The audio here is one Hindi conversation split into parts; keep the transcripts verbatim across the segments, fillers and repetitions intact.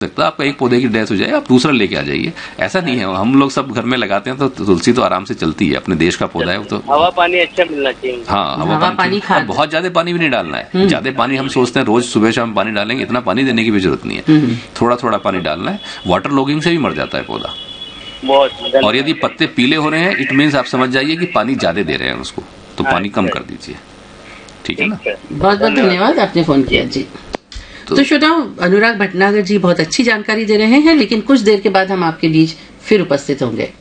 सकता, आपका एक पौधे की डेथ हो जाए आप दूसरा लेके आ जाइए, ऐसा नहीं है। हम लोग सब घर में लगाते हैं तो तुलसी तो आराम से चलती है, अपने देश का पौधा है। तो हवा पानी अच्छा मिलना चाहिए। हाँ, हवा, हवा पानी, पानी बहुत ज्यादा पानी भी नहीं डालना है। ज्यादा पानी हम सोचते हैं रोज सुबह शाम पानी डालेंगे, इतना पानी देने की भी जरूरत नहीं है, थोड़ा थोड़ा पानी डालना है। वाटर लॉगिंग से भी मर जाता है पौधा बहुत। और यदि पत्ते पीले हो रहे हैं इट मीन्स आप समझ जाइए कि पानी ज्यादा दे रहे हैं उसको, तो पानी कम कर दीजिए। ठीक है ना, बहुत बहुत धन्यवाद आपने फोन किया जी। तो श्रोताओ, अनुराग भटनागर जी बहुत अच्छी जानकारी दे रहे हैं, लेकिन कुछ देर के बाद हम आपके बीच फिर उपस्थित होंगे।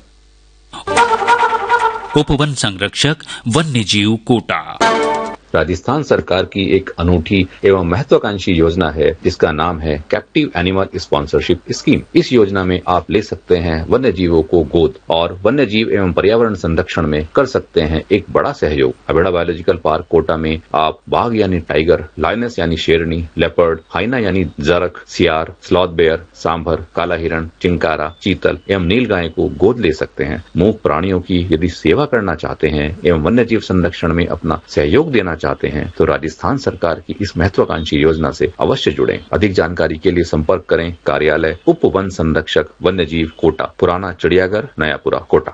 उपवन संरक्षक वन्य जीव कोटा राजस्थान सरकार की एक अनूठी एवं महत्वाकांक्षी योजना है जिसका नाम है कैप्टिव एनिमल स्पॉन्सरशिप स्कीम। इस योजना में आप ले सकते हैं वन्य जीवों को गोद और वन्य जीव एवं पर्यावरण संरक्षण में कर सकते हैं एक बड़ा सहयोग। अबेड़ा बायोलॉजिकल पार्क कोटा में आप बाघ यानी टाइगर, लायनस यानी शेरनी, लेपर्ड, हाइना यानी जरख, सियार, स्लॉथ बेयर, सांभर, काला हिरण, चिंकारा, चीतल एवं नील गाय को गोद ले सकते हैं। मूक प्राणियों की यदि सेवा करना चाहते हैं एवं वन्य जीव संरक्षण में अपना सहयोग देना चाहते हैं तो राजस्थान सरकार की इस महत्वाकांक्षी योजना से अवश्य जुड़ें। अधिक जानकारी के लिए संपर्क करें कार्यालय उप वन संरक्षक वन्य जीव कोटा, पुराना चिड़ियाघर, नयापुरा, कोटा।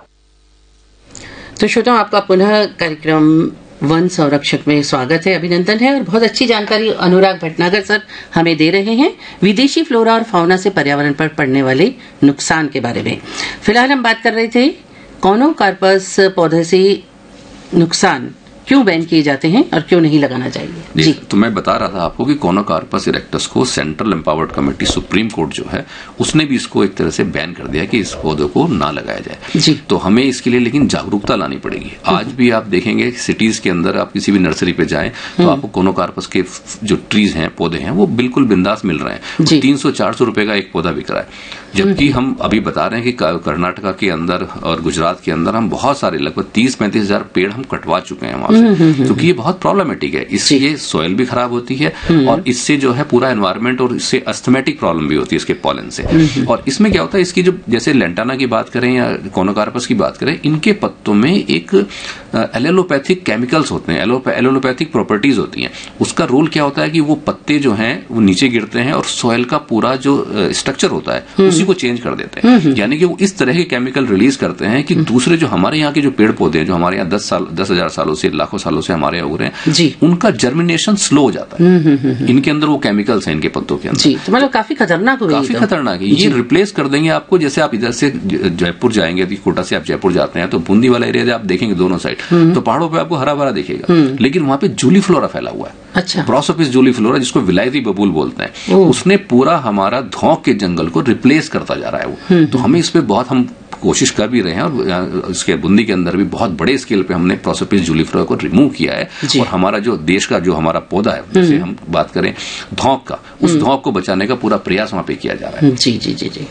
तो श्रोताओं, आपका पुनः कार्यक्रम वन संरक्षक में स्वागत है, अभिनंदन है। और बहुत अच्छी जानकारी अनुराग भटनागर सर हमें दे रहे हैं विदेशी फ्लोरा और फाउना से पर्यावरण पर पड़ने वाले नुकसान के बारे में। फिलहाल हम बात कर रहे थे कोनोकार्पस पौधे से नुकसान क्यों बैन किए जाते हैं और क्यों नहीं लगाना चाहिए। जी, तो मैं बता रहा था आपको कि कोनोकार्पस इरेक्टस को central empowered committee supreme court जो है उसने भी इसको एक तरह से बैन कर दिया कि इस पौधे को ना लगाया जाए। जी, तो हमें इसके लिए लेकिन जागरूकता लानी पड़ेगी। आज भी आप देखेंगे सिटीज के अंदर आप किसी भी नर्सरी पे जाएं तो आपको कोनोकार्पस के जो ट्रीज हैं, पौधे हैं, वो बिल्कुल बिंदास मिल रहे हैं। तीन सौ चार सौ रुपए का एक पौधा बिक रहा है, जबकि हम अभी बता रहे हैं कि कर्नाटका के अंदर और गुजरात के अंदर हम बहुत सारे लगभग तीस पैंतीस हजार पेड़ हम कटवा चुके हैं वहां से, क्योंकि ये बहुत प्रॉब्लमेटिक है। इससे सॉइल भी खराब होती है और इससे जो है पूरा एनवायरमेंट और इससे अस्थमेटिक प्रॉब्लम भी होती है इसके पॉलन से। और इसमें क्या होता है, इसकी जो जैसे लेंटाना की बात करें या कोनोकार्पस की बात करें, इनके पत्तों में एक एलोलोपैथिक केमिकल्स होते हैं, एलोलोपैथिक प्रॉपर्टीज होती हैं। उसका रोल क्या होता है कि वो पत्ते जो हैं वो नीचे गिरते हैं और सॉइल का पूरा जो स्ट्रक्चर होता है उसी को चेंज कर देते हैं। यानी कि वो इस तरह के केमिकल रिलीज करते हैं कि दूसरे जो हमारे यहाँ के जो पेड़ पौधे हैं, जो हमारे यहाँ दस साल दस हजार सालों से लाखों सालों से हमारे यहाँ उग रहे हैं, उनका जर्मिनेशन स्लो हो जाता है। इनके अंदर वो केमिकल्स हैं इनके पत्तों के अंदर। जी, तो मतलब काफी खतरनाक हो, काफी खतरनाक है। ये रिप्लेस कर देंगे आपको। जैसे आप इधर से जयपुर जाएंगे, कोटा से आप जयपुर जाते हैं तो बूंदी वाला एरिया आप देखेंगे दोनों साइड, तो पहाड़ों पे आपको हरा भरा दिखेगा, लेकिन वहां पे जूली फ्लोरा फैला हुआ है। अच्छा, प्रोसोपिस जूली फ्लोरा, जिसको विलायती बबूल बोलते हैं, उसने पूरा हमारा धौंक के जंगल को रिप्लेस करता जा रहा है वो। तो हमें इस पे बहुत हम कोशिश कर भी रहे हैं और इसके बूंदी के अंदर भी बहुत बड़े स्केल पे हमने प्रोसोपिस जूलीफ्लोरा को रिमूव किया है। और हमारा जो देश का जो हमारा पौधा है, जैसे हम बात करें धौंक का, उस धौंक को बचाने का पूरा प्रयास वहां पे किया जा रहा है। जी जी जी जी।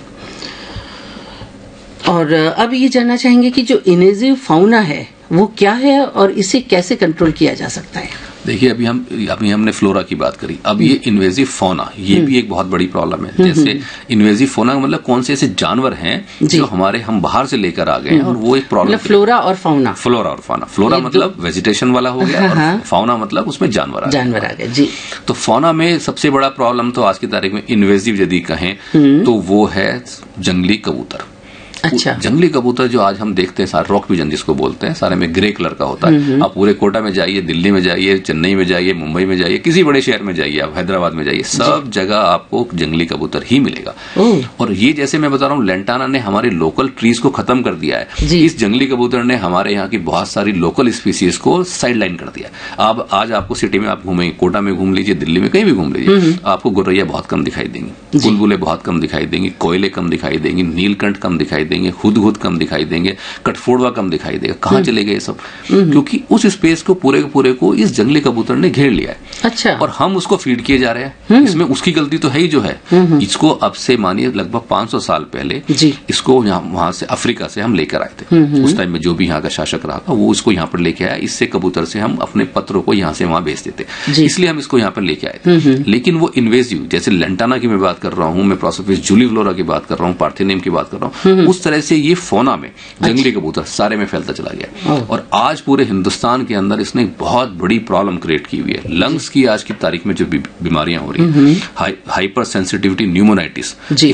और अब ये जानना चाहेंगे कि जो इन्वेजिव फाउना है वो क्या है और इसे कैसे कंट्रोल किया जा सकता है। देखिए, अभी हम अभी हमने फ्लोरा की बात करी, अब ये इन्वेजिव फोना, ये भी एक बहुत बड़ी प्रॉब्लम है। जैसे इन्वेजिव फोना का मतलब कौन से ऐसे जानवर हैं जो हमारे हम बाहर से लेकर आ गए हैं और वो एक प्रॉब्लम। मतलब फ्लोरा और फाउना, फ्लोरा और फाउना, फ्लोरा मतलब वेजिटेशन वाला हो गया और फाउना मतलब उसमें जानवर आ जानवर आ गए। जी, तो फाउना में सबसे बड़ा प्रॉब्लम तो आज की तारीख में इन्वेजिव यदि कहें तो वो है जंगली कबूतर। अच्छा, जंगली कबूतर जो आज हम देखते हैं, सारे रॉक पिजन जिसको बोलते हैं, सारे में ग्रे कलर का होता है। आप पूरे कोटा में जाइए, दिल्ली में जाइए, चेन्नई में जाइए, मुंबई में जाइए, किसी बड़े शहर में जाइए, आप हैदराबाद में जाइए, सब जगह आपको जंगली कबूतर ही मिलेगा। और ये जैसे मैं बता रहा हूँ, लेंटाना ने हमारे लोकल ट्रीज को खत्म कर दिया है। इस जंगली कबूतर ने हमारे यहाँ की बहुत सारी लोकल स्पीसीज को साइड लाइन कर दिया। अब आज आपको सिटी में आप घूमेंगे, कोटा में घूम लीजिए, दिल्ली में कहीं भी घूम लीजिए, आपको गोरैया बहुत कम दिखाई देंगी, बुलबुलें बहुत कम दिखाई देंगी, कोयले कम दिखाई देंगी, नीलकंठ कम दिखाई देंगे, हुदहुद कम दिखाई देंगे, कटफोड़वा कम दिखाई देगा। कहां चले गए सब? क्योंकि उस स्पेस को पूरे के पूरे को इस जंगली कबूतर ने घेर लिया है। अच्छा, और हम उसको फीड किए जा रहे हैं। इसमें उसकी गलती तो है ही जो है। इसको अब से मानिए लगभग पांच सौ साल पहले इसको वहां से अफ्रीका से हम लेकर आए थे। उस टाइम में जो भी यहाँ का शासक रहा था वो इसको यहाँ पर लेके आया। इससे कबूतर से हम अपने पत्रों को यहाँ से वहां भेजते थे, इसलिए हम इसको यहाँ पर लेके आए थे। लेकिन वो इन्वेजिव, जैसे लेंटाना की मैं बात कर रहा हूँ, मैं प्रोसोपिस जूलीफ्लोरा की बात कर रहा हूँ, पार्थिनियम की बात कर रहा हूँ, उस तरह से ये फोना में जंगली कबूतर सारे में फैलता चला गया और आज पूरे हिंदुस्तान के अंदर इसने एक बहुत बड़ी प्रॉब्लम क्रिएट की हुई है। लंग्स की आज की तारीख में जो बीमारियां हो रही हैं, हाइपर सेंसिटिविटी न्यूमोनाइटिस,